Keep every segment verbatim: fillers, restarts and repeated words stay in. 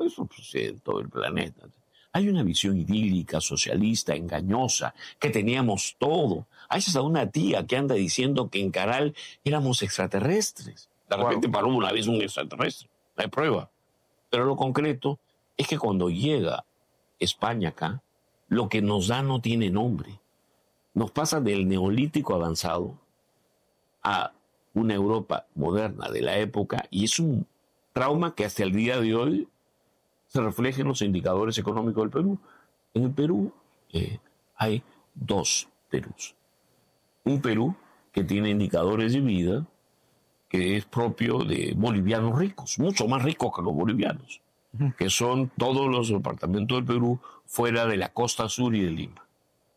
eso sucede en todo el planeta. Hay una visión idílica, socialista, engañosa, que teníamos todo. Hay hasta una tía que anda diciendo que en Caral éramos extraterrestres. De repente paró una vez un extraterrestre, no hay prueba. Pero lo concreto es que cuando llega España acá, lo que nos da no tiene nombre. Nos pasa del neolítico avanzado a una Europa moderna de la época, y es un trauma que hasta el día de hoy se refleja en los indicadores económicos del Perú. En el Perú eh, hay dos Perús. Un Perú que tiene indicadores de vida que es propio de bolivianos ricos, mucho más ricos que los bolivianos, uh-huh. que son todos los departamentos del Perú fuera de la costa sur y de Lima.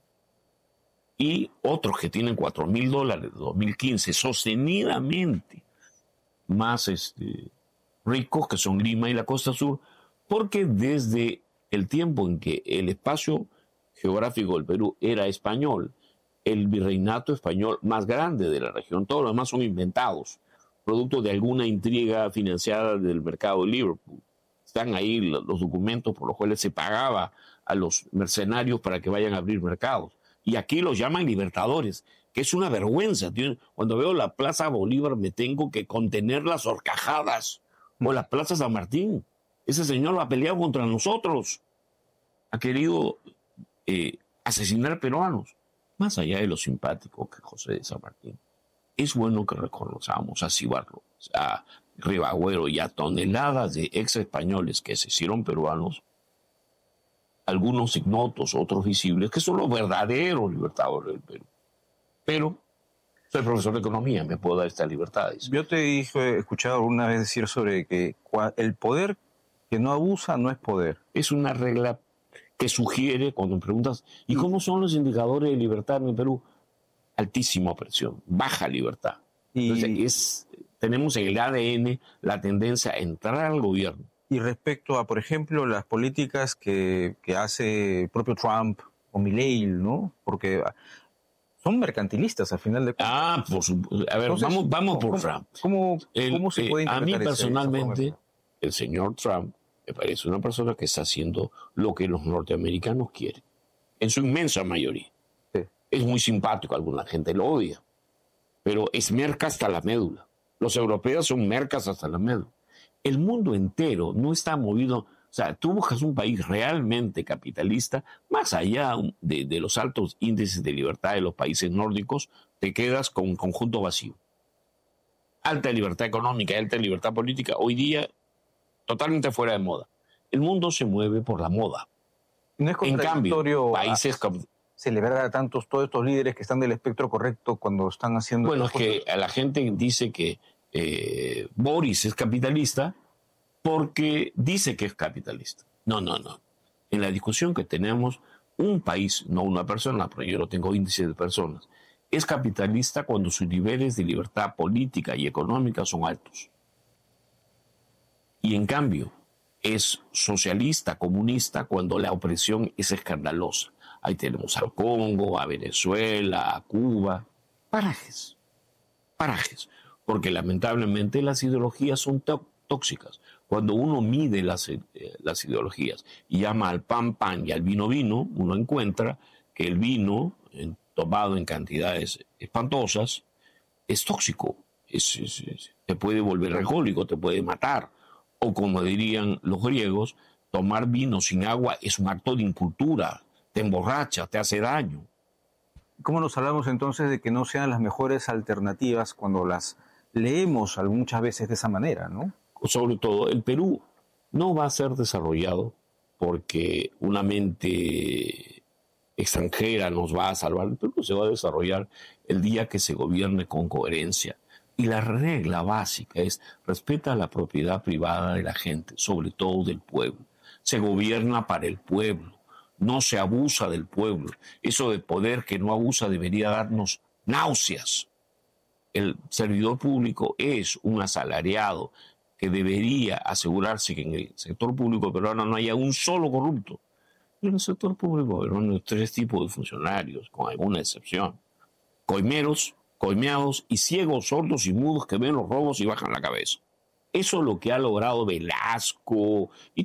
Y otros que tienen cuatro mil dólares de dos mil quince, sostenidamente más este, ricos, que son Lima y la costa sur, porque desde el tiempo en que el espacio geográfico del Perú era español, el virreinato español más grande de la región, todos los demás son inventados, producto de alguna intriga financiada del mercado de Liverpool. Están ahí los documentos por los cuales se pagaba a los mercenarios para que vayan a abrir mercados. Y aquí los llaman libertadores, que es una vergüenza. Cuando veo la Plaza Bolívar me tengo que contener las horcajadas. O la Plaza San Martín. Ese señor ha peleado contra nosotros. Ha querido eh, asesinar peruanos. Más allá de lo simpático que José de San Martín, es bueno que reconozcamos a Cibarro, a Ribagüero y a toneladas de ex españoles que se hicieron peruanos, algunos ignotos, otros visibles, que son los verdaderos libertadores del Perú. Pero soy profesor de economía, me puedo dar estas libertades. Yo te he escuchado alguna vez decir sobre que el poder que no abusa no es poder. Es una regla que sugiere, cuando me preguntas, ¿y cómo son los indicadores de libertad en el Perú? Altísima opresión, baja libertad. Y Entonces, es, tenemos en el A D N la tendencia a entrar al gobierno. Y respecto a, por ejemplo, las políticas que, que hace el propio Trump o Milei, ¿no? Porque son mercantilistas al final de cuentas. Ah, por supuesto. A ver, Entonces, vamos, vamos por ¿cómo, Trump. ¿Cómo, el, cómo se puede eh, interpretar A mí personalmente, ese, el señor Trump me parece una persona que está haciendo lo que los norteamericanos quieren, en su inmensa mayoría. Sí. Es muy simpático, alguna gente lo odia, pero es merca hasta la médula. Los europeos son mercas hasta la médula. El mundo entero no está movido. O sea, tú buscas un país realmente capitalista, más allá de, de los altos índices de libertad de los países nórdicos, te quedas con un conjunto vacío. Alta libertad económica y alta libertad política, hoy día totalmente fuera de moda. El mundo se mueve por la moda. No es en cambio, países como... celebrar a tantos, todos estos líderes que están del espectro correcto cuando están haciendo... Bueno, es que a la gente dice que eh, Boris es capitalista porque dice que es capitalista. No, no, no. En la discusión que tenemos, un país, no una persona, pero yo no tengo índice de personas, es capitalista cuando sus niveles de libertad política y económica son altos. Y en cambio, es socialista, comunista, cuando la opresión es escandalosa. Ahí tenemos al Congo, a Venezuela, a Cuba. Parajes, parajes. Porque lamentablemente las ideologías son tóxicas. Cuando uno mide las, eh, las ideologías y llama al pan pan y al vino vino, uno encuentra que el vino, en, tomado en cantidades espantosas, es tóxico. Es, es, es, te puede volver alcohólico, te puede matar. O como dirían los griegos, tomar vino sin agua es un acto de incultura. Te emborracha, te hace daño. ¿Cómo nos hablamos entonces de que no sean las mejores alternativas cuando las leemos muchas veces de esa manera, ¿no? Sobre todo, el Perú no va a ser desarrollado porque una mente extranjera nos va a salvar. El Perú se va a desarrollar el día que se gobierne con coherencia. Y la regla básica es respeta la propiedad privada de la gente, sobre todo del pueblo. Se gobierna para el pueblo, no se abusa del pueblo. Eso de poder que no abusa debería darnos náuseas. El servidor público es un asalariado que debería asegurarse que en el sector público peruano no haya un solo corrupto. Y en el sector público peruano hay tres tipos de funcionarios, con alguna excepción. Coimeros, coimeados y ciegos, sordos y mudos que ven los robos y bajan la cabeza. Eso es lo que ha logrado Velasco y